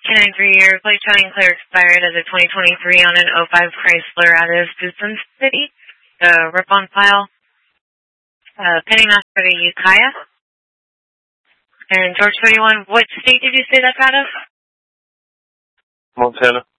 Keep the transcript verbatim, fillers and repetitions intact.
Can I agree your plate showing clear expired as a twenty twenty-three on an oh five Chrysler out of Susan City? The rip-on file. Uh, pending off for the Ukiah. And George thirty-one, what state did you say that's out of? Montana.